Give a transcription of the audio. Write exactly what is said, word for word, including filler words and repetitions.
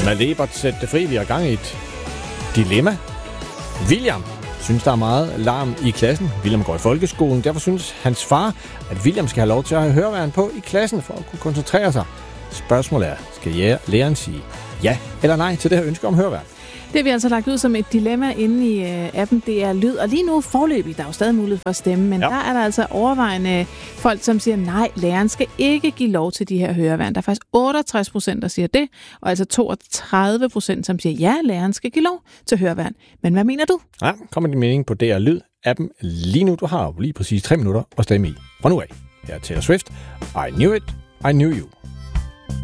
Malebert sætte fri, vi har gang i et dilemma. William synes, der er meget larm i klassen. William går i folkeskolen, derfor synes hans far, at William skal have lov til at have høreværn på i klassen for at kunne koncentrere sig. Spørgsmålet er, skal læreren sige ja eller nej til det her ønske om høreværn? Det har vi altså lagt ud som et dilemma inde i øh, appen. Det er lyd, og lige nu forløbig, der er jo stadig mulighed for at stemme, men ja. Der er der altså overvejende folk, som siger, nej, læreren skal ikke give lov til de her høreværn. Der er faktisk otteogtres procent, der siger det, og altså toogtredive procent, som siger, ja, læreren skal give lov til høreværn. Men hvad mener du? Ja, kom med din mening på D R Lyd-appen lige nu. Du har jo lige præcis tre minutter at stemme i. Fra nu af. Her er Taylor Swift. I knew it, I knew you.